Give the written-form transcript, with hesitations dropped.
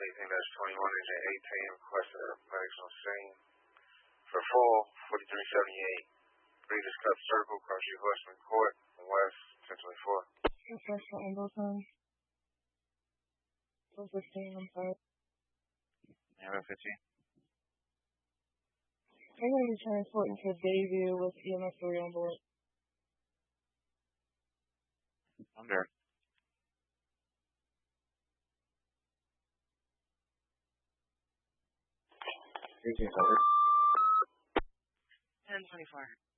18-21, Agent 18 requested medics on scene for full 4378. Breeders' Cup Circle, Cross Street, Horseman Court, West 1024. Professional on both ends. 115, I'm sorry. Yeah, 15. I'm going to be transporting to Bayview with EMS 3 on board. Under. 1800. 1024.